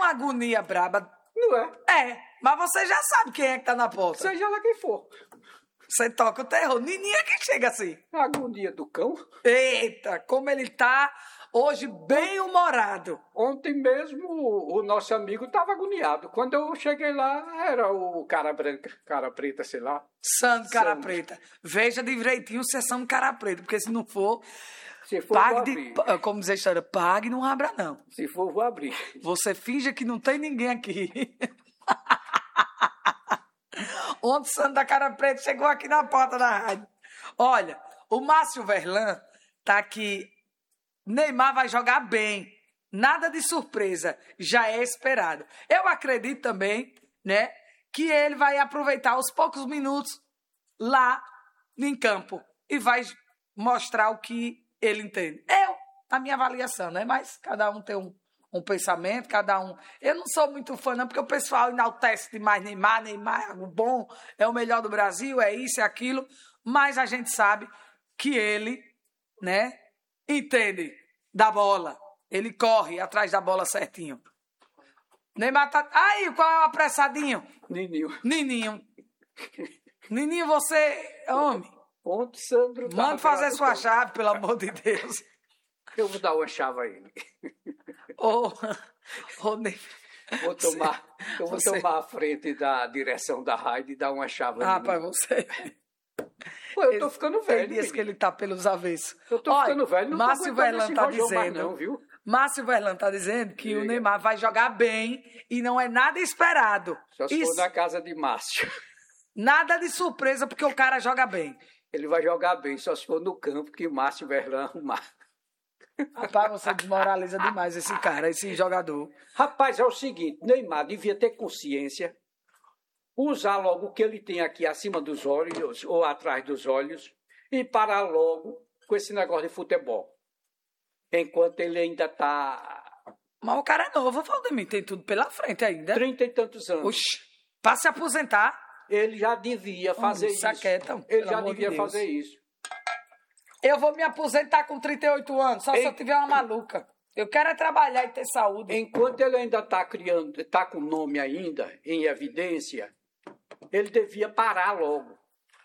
uma agonia braba. Não é? Mas você já sabe quem é que tá na porta. Seja lá quem for. Você toca o terror. Ninguém é que chega assim. A agonia do cão. Eita, como ele tá hoje bem humorado. Ontem mesmo o nosso amigo estava agoniado. Quando eu cheguei lá, era o cara branca, cara preta, sei lá. Sandro Cara Preta. Veja direitinho se é Sandro Cara Preta, porque se não for, Se for, pague vou abrir. como diz a história, pague e não abra não. Se for, vou abrir. Você finge que não tem ninguém aqui. Ontem o Sandro da Cara Preta chegou aqui na porta da rádio. Olha, o Márcio Verlan tá aqui. Neymar vai jogar bem. Nada de surpresa. Já é esperado. Eu acredito também, né, que ele vai aproveitar os poucos minutos lá em campo e vai mostrar o que ele entende. A minha avaliação, né? Mas cada um tem um pensamento, cada um... Eu não sou muito fã, não, porque o pessoal enaltece demais Neymar é algo bom, é o melhor do Brasil, é isso, é aquilo, mas a gente sabe que ele, né, entende da bola. Ele corre atrás da bola certinho. Neymar tá... Aí, qual é o apressadinho? Nininho. Nininho, você... Homem, Ontem, Sandro... manda fazer sua chave, pelo amor de Deus. Eu vou dar uma chave a ele. Eu vou tomar a frente da direção da rádio e dar uma chave a ele. Rapaz, você... Pô, eu tô ficando velho. Tem dias que ele tá pelos avessos. Eu tô ficando velho. Não Márcio Verlan tá dizendo... mais não, viu? Márcio Verlan tá dizendo que o Neymar vai jogar bem e não é nada esperado. Só se for na casa de Márcio. Nada de surpresa, porque o cara joga bem. Ele vai jogar bem, só se for no campo que o Márcio Verlan arrumar. Rapaz, você desmoraliza demais esse cara, esse jogador. Rapaz, é o seguinte, Neymar devia ter consciência, usar logo o que ele tem aqui acima dos olhos ou atrás dos olhos e parar logo com esse negócio de futebol. Enquanto ele ainda está... Mas o cara é novo, Valdemir, tem tudo pela frente ainda. 30 e tantos anos. Oxi, para se aposentar... Ele já devia fazer isso. Ele já devia fazer isso. Eu vou me aposentar com 38 anos, só se eu tiver uma maluca. Eu quero é trabalhar e ter saúde. Enquanto ele ainda está com o nome ainda em evidência, ele devia parar logo.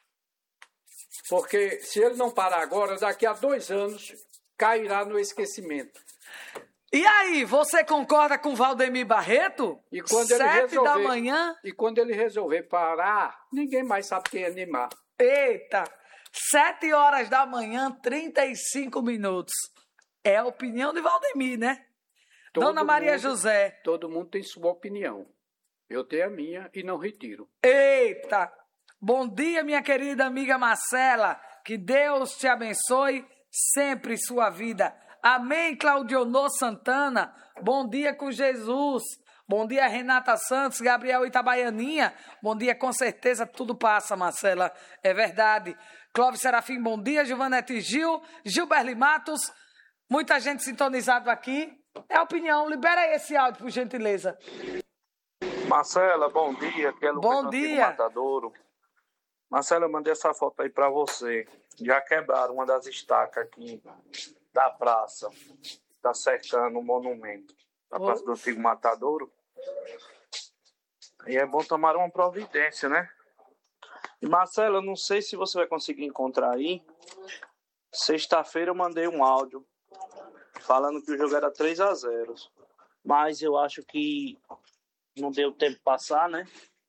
Porque se ele não parar agora, daqui a 2 anos, cairá no esquecimento. E aí, você concorda com Valdemir Barreto? E quando 7 da manhã? E quando ele resolver parar, ninguém mais sabe quem é Neymar. Eita! 7 horas da manhã, 35 minutos. É a opinião de Valdemir, né? Dona Maria José. Todo mundo tem sua opinião. Eu tenho a minha e não retiro. Eita! Bom dia, minha querida amiga Marcela. Que Deus te abençoe sempre em sua vida. Amém, Claudionor Santana. Bom dia com Jesus. Bom dia, Renata Santos, Gabriel Itabaianinha. Bom dia, com certeza tudo passa, Marcela. É verdade. Clóvis Serafim, bom dia. Giovanete Gil, Gilberli Matos. Muita gente sintonizado aqui. É a opinião. Libera aí esse áudio, por gentileza. Marcela, bom dia. Bom dia. Matadouro. Marcela, eu mandei essa foto aí pra você. Já quebraram uma das estacas aqui da praça. Tá cercando o monumento. Da Praça do Antigo Matadouro. E é bom tomar uma providência, né? E Marcela, eu não sei se você vai conseguir encontrar aí. Sexta-feira eu mandei um áudio falando que o jogo era 3-0. Mas eu acho que não deu tempo de passar, né?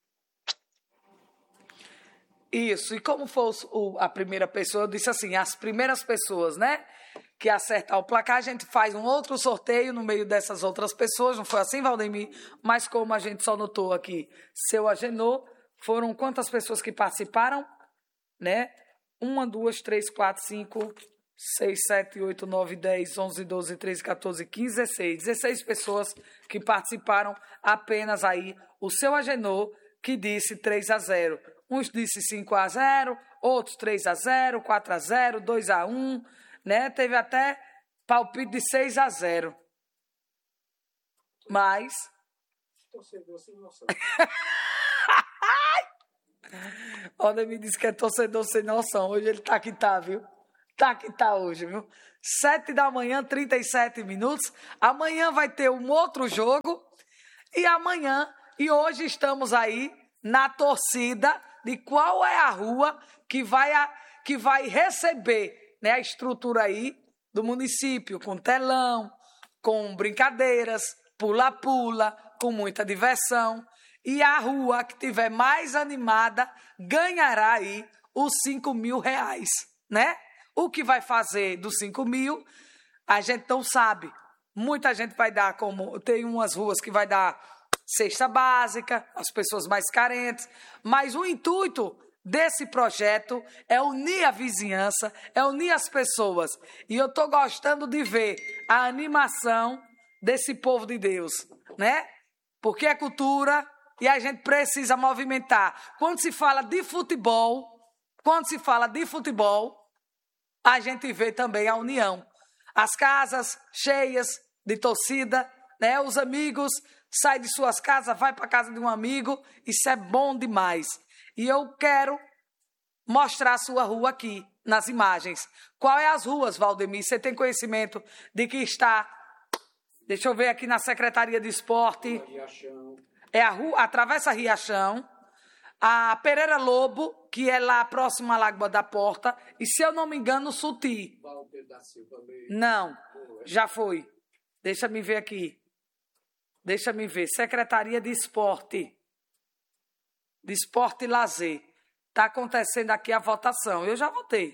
Isso, e como foi a primeira pessoa, eu disse assim, as primeiras pessoas, né, que acertar o placar, a gente faz um outro sorteio no meio dessas outras pessoas, não foi assim, Valdemir? Mas como a gente só notou aqui, seu Agenor, foram quantas pessoas que participaram, né? 1, 2, 3, 4, 5, 6, 7, 8, 9, 10, 11, 12, 13, 14, 15, 16. 16 pessoas que participaram, apenas aí o seu Agenor, que disse 3-0. Uns disse 5-0, outros 3-0, 4-0, 2-1, né? Teve até palpite de 6-0. Mas... Torcedor sem noção. Olha, me disse que é torcedor sem noção. Hoje ele tá que tá, viu? Tá que tá hoje, viu? 7 da manhã, 37 minutos. Amanhã vai ter um outro jogo. E amanhã, e hoje estamos aí na torcida de qual é a rua que vai receber, né, a estrutura aí do município, com telão, com brincadeiras, pula-pula, com muita diversão. E a rua que tiver mais animada ganhará aí os R$5.000, né? O que vai fazer dos 5.000, a gente não sabe. Muita gente vai dar tem umas ruas que vai dar cesta básica, as pessoas mais carentes, mas o intuito desse projeto é unir a vizinhança, é unir as pessoas. E eu estou gostando de ver a animação desse povo de Deus, né? Porque é cultura e a gente precisa movimentar. Quando se fala de futebol, a gente vê também a união. As casas cheias de torcida, né? Os amigos saem de suas casas, vai para a casa de um amigo. Isso é bom demais. E eu quero mostrar a sua rua aqui, nas imagens. Qual é as ruas, Valdemir? Você tem conhecimento de que está... Deixa eu ver aqui na Secretaria de Esporte. Riachão. É a rua, atravessa Riachão. A Pereira Lobo, que é lá próximo à Lagoa da Porta. E, se eu não me engano, Suti. Walter da Silva mesmo. Não, já foi. Deixa me ver aqui. Secretaria de Esporte. De Esporte e Lazer. Está acontecendo aqui a votação. Eu já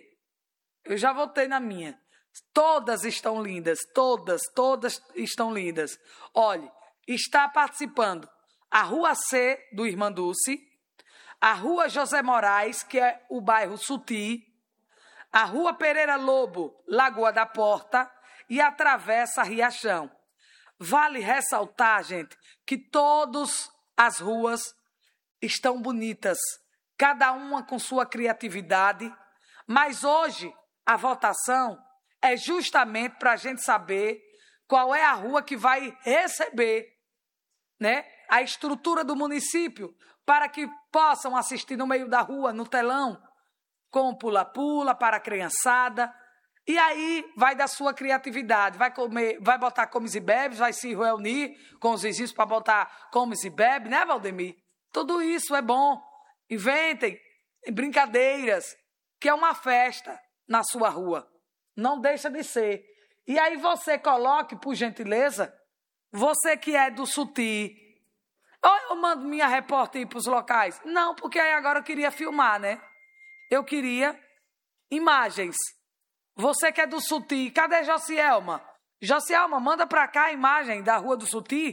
votei na minha. Todas estão lindas. Todas estão lindas. Olhe, está participando a Rua C do Irmanduce, a Rua José Moraes, que é o bairro Suti, a Rua Pereira Lobo, Lagoa da Porta, e a Travessa Riachão. Vale ressaltar, gente, que todas as ruas estão bonitas, cada uma com sua criatividade, mas hoje a votação é justamente para a gente saber qual é a rua que vai receber, né, a estrutura do município, para que possam assistir no meio da rua, no telão, com pula-pula para a criançada. E aí vai da sua criatividade, vai botar comes e bebes, vai se reunir com os vizinhos para botar comes e bebes, né, Valdemir? Tudo isso é bom. Inventem brincadeiras, que é uma festa na sua rua. Não deixa de ser. E aí você coloque, por gentileza, você que é do Suti, ou eu mando minha repórter ir para os locais? Não, porque aí agora eu queria filmar, né? Eu queria imagens. Você que é do Suti, cadê Josielma? Josielma, manda para cá a imagem da Rua do Suti.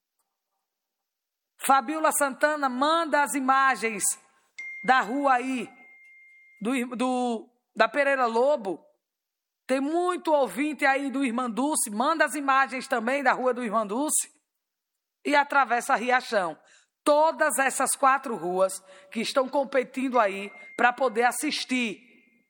Fabiola Santana, manda as imagens da rua aí, da Pereira Lobo. Tem muito ouvinte aí do Irmanduce, manda as imagens também da Rua do Irmanduce. E atravessa Riachão. Todas essas 4 ruas que estão competindo aí para poder assistir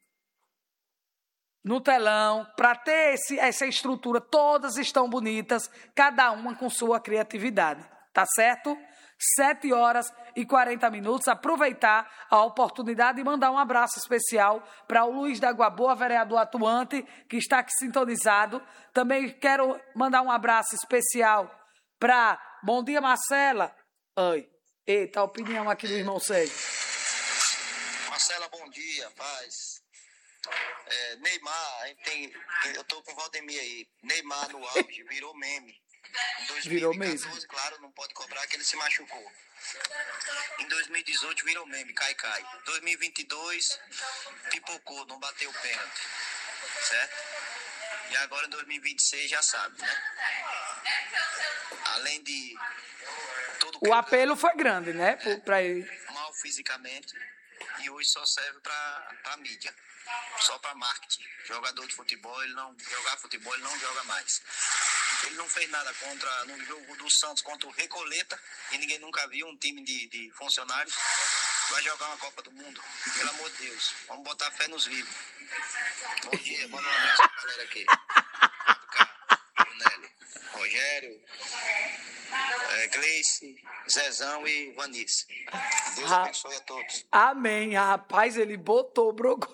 no telão, para ter essa estrutura, todas estão bonitas, cada uma com sua criatividade, tá certo? 7h40, aproveitar a oportunidade e mandar um abraço especial para o Luiz da Água Boa, vereador atuante, que está aqui sintonizado. Também quero mandar um abraço especial para... Bom dia, Marcela. Oi. Eita, a opinião aqui do irmão Sérgio. Marcela, bom dia, paz. Neymar, eu tô com o Valdemir aí. Neymar no auge, virou meme. Em 2014, virou mesmo. Claro, não pode cobrar que ele se machucou. Em 2018 virou meme, cai. 2022 pipocou, não bateu o pênalti, certo? E agora em 2026 já sabe, né? Além de todo o apelo foi grande, né? Para ele. Mal fisicamente e hoje só serve para mídia. Só para marketing. Jogador de futebol, ele não joga mais. Ele não fez nada no jogo do Santos contra o Recoleta, e ninguém nunca viu um time de funcionários. Vai jogar uma Copa do Mundo. Pelo amor de Deus. Vamos botar fé nos vivos. Bom dia, manda um abraço pra galera aqui. Nelly, Rogério, Gleice, Zezão e Vanice. Deus abençoe a todos. Amém. Rapaz, ele botou o broco.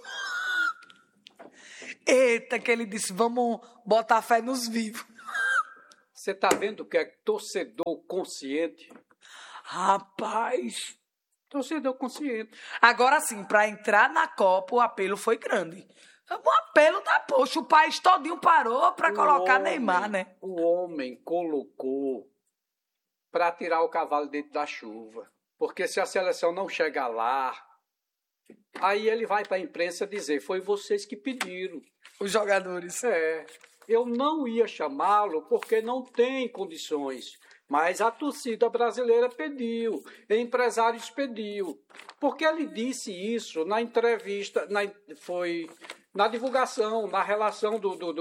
Eita, que ele disse, vamos botar fé nos vivos. Você está vendo o que é torcedor consciente? Rapaz. Torcedor consciente. Agora sim, para entrar na Copa, o apelo foi grande. O apelo da poxa, o país todinho parou para colocar Neymar, né? O homem colocou para tirar o cavalo dentro da chuva. Porque se a seleção não chegar lá, aí ele vai para a imprensa dizer, foi vocês que pediram. Os jogadores. Eu não ia chamá-lo porque não tem condições. Mas a torcida brasileira pediu, empresários pediu. Porque ele disse isso na entrevista, foi na divulgação, na relação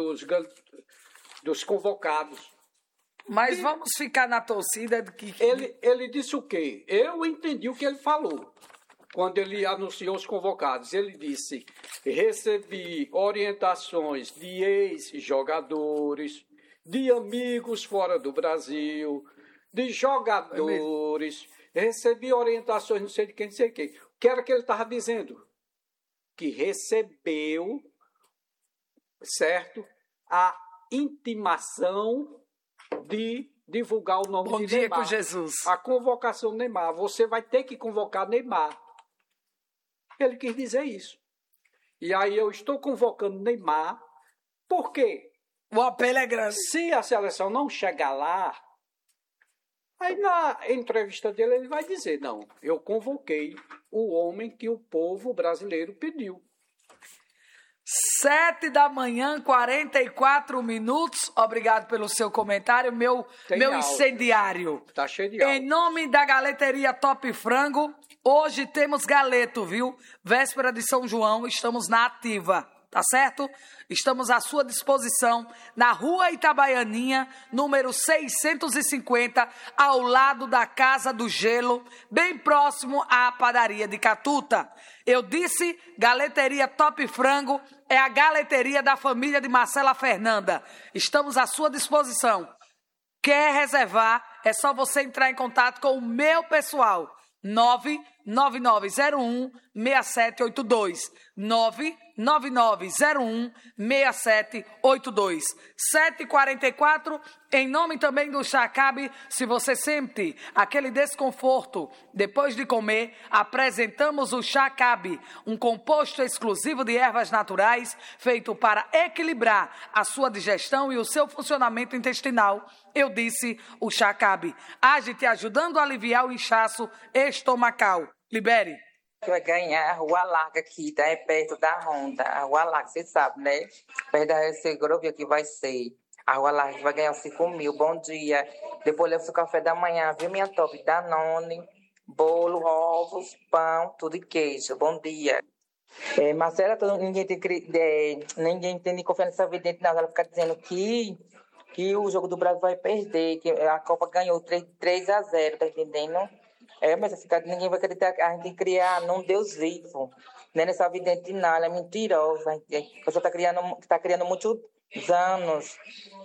dos convocados. Mas vamos ficar na torcida de que... Ele disse o quê? Eu entendi o que ele falou. Quando ele anunciou os convocados, ele disse, recebi orientações de ex-jogadores, de amigos fora do Brasil, de jogadores, recebi orientações não sei de quem, não sei quem. O que era que ele estava dizendo? Que recebeu, certo, a intimação de divulgar o nome de Neymar. Bom dia com Jesus. A convocação do Neymar. Você vai ter que convocar Neymar. Ele quis dizer isso. E aí eu estou convocando Neymar. Por quê? O apelo é grande. Se a seleção não chegar lá, aí na entrevista dele ele vai dizer, não, eu convoquei o homem que o povo brasileiro pediu. 7h, 44 minutos. Obrigado pelo seu comentário, meu incendiário. Tá cheio de áudio. Em nome da Galeteria Top Frango, hoje temos galeto, viu? Véspera de São João, estamos na ativa, tá certo? Estamos à sua disposição na Rua Itabaianinha, número 650, ao lado da Casa do Gelo, bem próximo à padaria de Catuta. Eu disse, Galeteria Top Frango é a galeteria da família de Marcela Fernanda. Estamos à sua disposição. Quer reservar? É só você entrar em contato com o meu pessoal. 99901-6782. 99901-6782. 7h44, em nome também do Chacabe, se você sente aquele desconforto depois de comer, apresentamos o Chacabe, um composto exclusivo de ervas naturais feito para equilibrar a sua digestão e o seu funcionamento intestinal. Eu disse o Chacabe. Age te ajudando a aliviar o inchaço estomacal. Libere. Vai ganhar a Rua Larga aqui, tá? É perto da Honda. A Rua Larga, você sabe, né? Perto da Segrovia que vai ser. A Rua Larga vai ganhar 5 mil. Bom dia. Depois leva o café da manhã, viu, minha top? Danone, bolo, ovos, pão, tudo e queijo. Bom dia. Marcela, ninguém tem confiança nessa vidente, não. Ela fica dizendo que o jogo do Brasil vai perder, que a Copa ganhou 3-0, tá entendendo? Mas ninguém vai acreditar, a gente tem que criar num Deus vivo. Não é nessa vidente não, ela é mentirosa. A pessoa está criando muitos anos.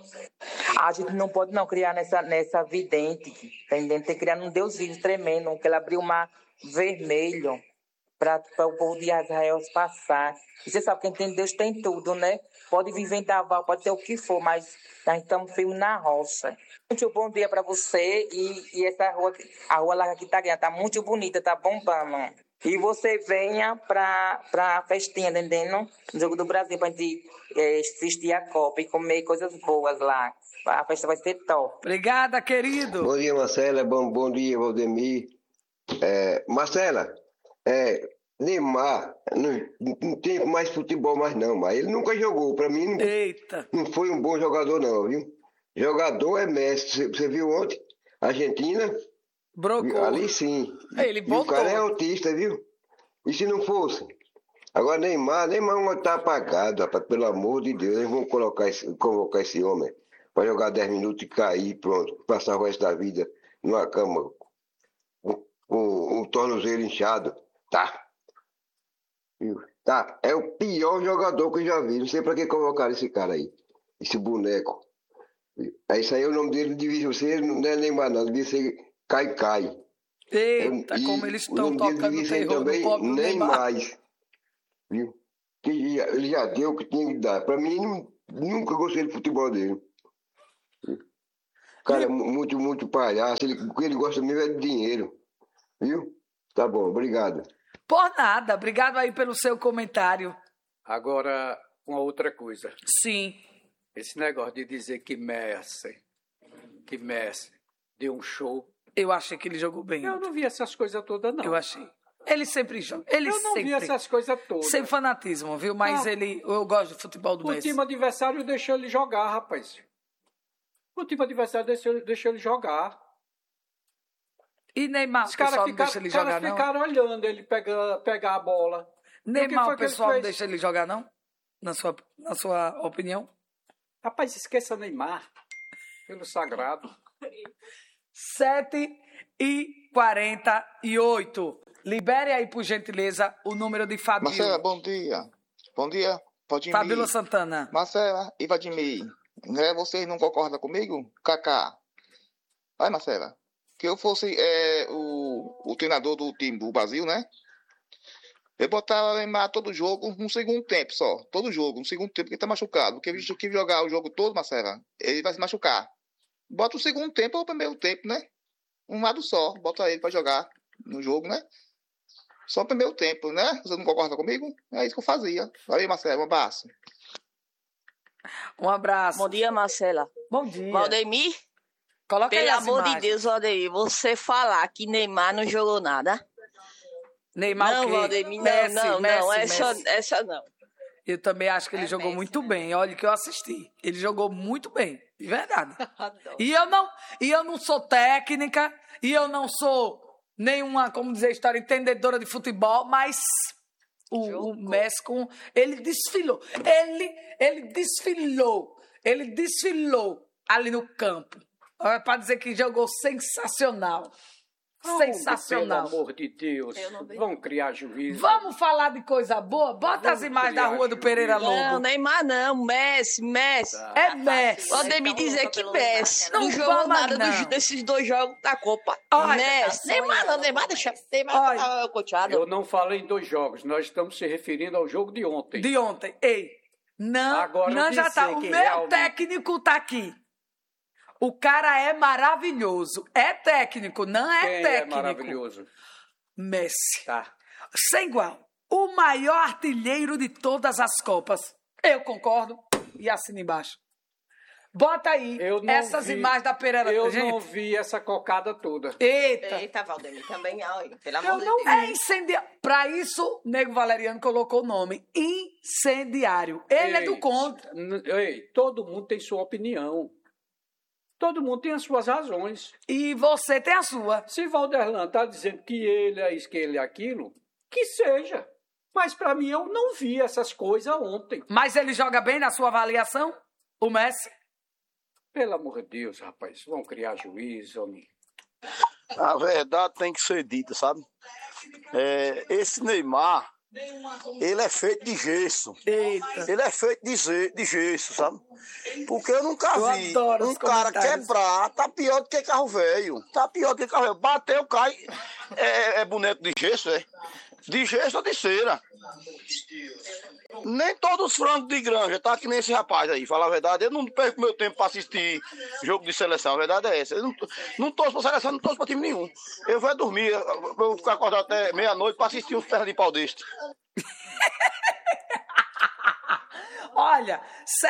A gente não pode não criar nessa vidente, tá entendendo? Tem que criar num Deus vivo tremendo, que ela abriu o mar vermelho para o povo de Israel passar. E você sabe que quem tem Deus tem tudo, né? Pode vir vendaval, pode ter o que for, mas nós estamos firmes na rocha. Muito bom dia para você e essa rua, a Rua Larga aqui tá muito bonita, tá bombando. E você venha para a festinha, entendendo? No Jogo do Brasil, para a gente assistir a Copa e comer coisas boas lá. A festa vai ser top. Obrigada, querido. Bom dia, Marcela. Bom dia, Valdemir. Marcela, Neymar não tem mais futebol mais não, mas ele nunca jogou. Para mim não foi um bom jogador não, viu? Jogador é Messi. Você viu ontem? Argentina? Brocou. Ali sim. Ele voltou. E o cara é autista, viu? E se não fosse? Agora Neymar tá apagado, rapaz, pelo amor de Deus. Eles vão convocar esse homem para jogar 10 minutos e cair, pronto. Passar o resto da vida numa cama com o tornozelo inchado. Tá. Tá. É o pior jogador que eu já vi. Não sei para que convocaram esse cara aí. Esse boneco. Isso aí, o nome dele devia ser, não é Neymar não, devia ser Cai. Eita, como eles estão tocando terror no pobre do nem Neymar. Mais. Viu? Ele já deu o que tinha que dar. Para mim, nunca gostei do futebol dele. cara muito palhaço. O que ele gosta mesmo é de dinheiro. Viu? Tá bom, obrigado. Por nada. Obrigado aí pelo seu comentário. Agora, uma outra coisa. Sim. Esse negócio de dizer que Messi deu um show. Eu achei que ele jogou bem. Eu não vi essas coisas todas, não. Eu achei. Ele sempre joga. Eu não vi essas coisas todas. Sem fanatismo, viu? Mas eu gosto do futebol do Messi. O time adversário deixou ele jogar, rapaz. O time adversário deixou ele jogar. E Neymar, o pessoal não deixa ele jogar, não? Os caras ficaram olhando ele pegar a bola. Neymar, o pessoal não deixa ele jogar, não? Na sua opinião? Rapaz, esqueça Neymar. Pelo sagrado. 7h48. Libere aí, por gentileza, o número de Fabíola. Marcela, bom dia. Bom dia, Vladimir. Fabíola Santana. Marcela e Vladimir. Vocês não concordam comigo? Kaká. Vai, Marcela. Que eu fosse o treinador do time do Brasil, né? Eu botava o Neymar todo jogo no segundo tempo só. Todo jogo, no segundo tempo, porque tá machucado. Porque visto que jogar o jogo todo, Marcela, ele vai se machucar. Bota o segundo tempo ou o primeiro tempo, né? Um lado só. Bota ele pra jogar no jogo, né? Só o primeiro tempo, né? Você não concorda comigo? É isso que eu fazia. Valeu, Marcela. Um abraço. Um abraço. Bom dia, Marcela. Bom dia. Valdemir, Coloca pelo aí as amor de imagens. Deus, Valdemir, você falar que Neymar não jogou nada. Neymar Não, o quê? Valdemir, Messi, não, Messi. essa não. Eu também acho que ele jogou muito bem. Olha que eu assisti. Ele jogou muito bem, de verdade. E eu não sou técnica, e eu não sou nenhuma, como dizer, história entendedora de futebol, mas o Messi, ele desfilou. Ele desfilou ali no campo. Para dizer que jogou sensacional. Sensacional. Pelo amor de Deus, vamos criar juízo. Vamos falar de coisa boa? Bota as imagens da rua do Pereira Lobo. Não, Neymar não, Messi. É Messi. Valdemir dizer que Messi Não não jogou vamos, nada não. desses dois jogos da Copa. Olha, Messi, Neymar não, Neymar deixa. Neymar tá coteado. Eu não falei em 2 jogos, nós estamos se referindo ao jogo de ontem. De ontem. Ei, Agora, não já tá. dizer O que meu realmente- técnico tá aqui. O cara é maravilhoso. É técnico, não é Quem técnico. é maravilhoso? Messi. Tá. Sem igual. O maior artilheiro de todas as Copas. Eu concordo. E assina embaixo. Bota aí Eu não essas vi- imagens da Pereira. Eu Gente, não vi essa cocada toda. eita. Eita, Valdemir, também, olha, pelo Eu amor de não Deus. É incendiário. Pra isso, Nego Valeriano colocou o nome. Incendiário. Ele é do contra. Ei, todo mundo tem sua opinião. Todo mundo tem as suas razões. E você tem a sua. Se Valderlan está dizendo que ele é isso, que ele é aquilo, que seja. Mas para mim eu não vi essas coisas ontem. Mas ele joga bem na sua avaliação? O Messi? Pelo amor de Deus, rapaz. Vão criar juízo, homem. A verdade tem que ser dita, sabe? Esse Neymar, ele é feito de gesso. Eita. Ele é feito de gesso, sabe? Porque eu nunca Eu vi adoro os um cara comentários. quebrar, tá pior do que carro velho. Tá pior do que carro velho. Bateu, cai. É boneco de gesso, é? De gesso ou de cera. Nem todos os frangos de granja tá que nem esse rapaz aí. Falar a verdade, eu não perco meu tempo pra assistir jogo de seleção. A verdade é essa. Eu não torço pra seleção, não torço pra time nenhum. Eu vou dormir, eu vou ficar acordado até meia-noite pra assistir uns pernas de pau deste. Olha,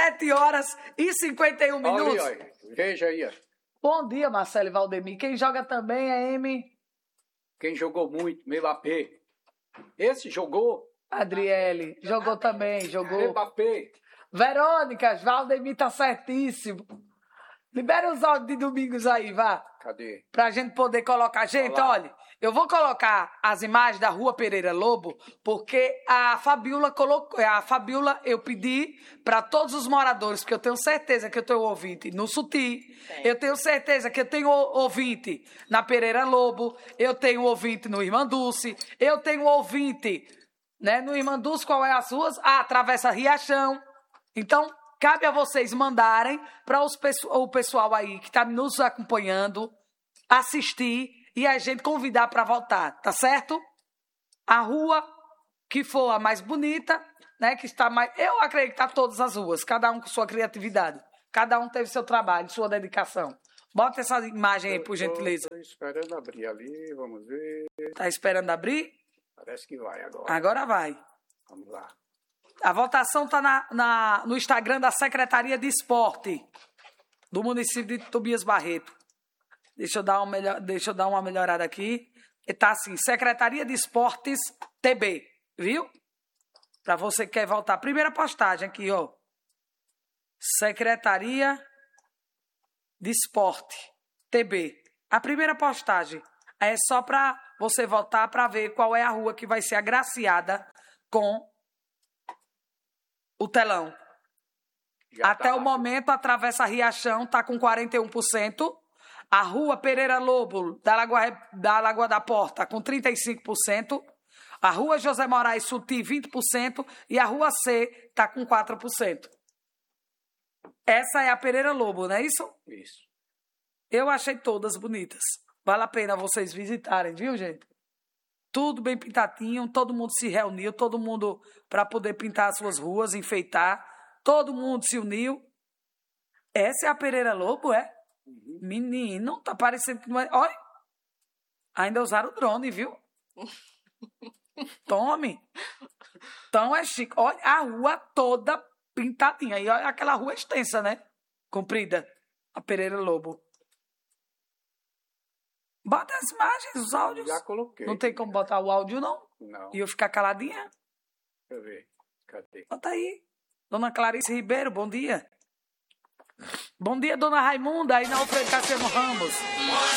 7h51. Olha aí, veja aí. Ó. Bom dia, Marcelo e Valdemir. Quem joga também é M. Quem jogou muito, Mbappé. Esse jogou. Adriele. Jogou também, jogou. Mbappé. Verônica, Valdemir tá certíssimo. Libera os áudios de domingos aí, vá. Cadê? Pra gente poder colocar. Gente, olha, eu vou colocar as imagens da Rua Pereira Lobo, porque a Fabíola colocou. A Fabíola, eu pedi para todos os moradores, porque eu tenho certeza que eu tenho ouvinte no Suti, eu tenho certeza que eu tenho ouvinte na Pereira Lobo, eu tenho ouvinte no Irmanduce, eu tenho ouvinte, né, no Irmanduce, qual é as ruas? Travessa Riachão. Então, cabe a vocês mandarem para o pessoal aí que está nos acompanhando assistir e a gente convidar para votar, tá certo? A rua que for a mais bonita, né, que está mais... Eu acredito que está todas as ruas, cada um com sua criatividade. Cada um teve seu trabalho, sua dedicação. Bota essa imagem aí, por gentileza. Estou esperando abrir ali, vamos ver. Tá esperando abrir? Parece que vai agora. Agora vai. Vamos lá. A votação está no Instagram da Secretaria de Esporte do município de Tobias Barreto. Deixa eu dar uma melhorada aqui. Está assim, Secretaria de Esportes TB, viu? Para você que quer votar. Primeira postagem aqui, ó. Secretaria de Esporte TB. A primeira postagem é só para você votar para ver qual é a rua que vai ser agraciada com o telão. Até o momento, a Travessa Riachão está com 41%. A Rua Pereira Lobo, da Lagoa da Porta, com 35%. A Rua José Moraes Suti, 20%. E a Rua C está com 4%. Essa é a Pereira Lobo, não é isso? Isso. Eu achei todas bonitas. Vale a pena vocês visitarem, viu, gente? Tudo bem pintadinho, todo mundo se reuniu, todo mundo para poder pintar as suas ruas, enfeitar. Todo mundo se uniu. Essa é a Pereira Lobo, é? Uhum. Menino, tá parecendo que não é... Olha, ainda usaram o drone, viu? Tome. Então é chique. Olha, a rua toda pintadinha. E olha aquela rua extensa, né? Comprida. A Pereira Lobo. Bota as imagens, os áudios. Já coloquei. Não tem como botar o áudio, não? Não. E eu ficar caladinha? Deixa eu ver. Cadê? Bota aí. Dona Clarice Ribeiro, bom dia. Bom dia, Dona Raimunda, aí na Alfredo Cassiano Ramos.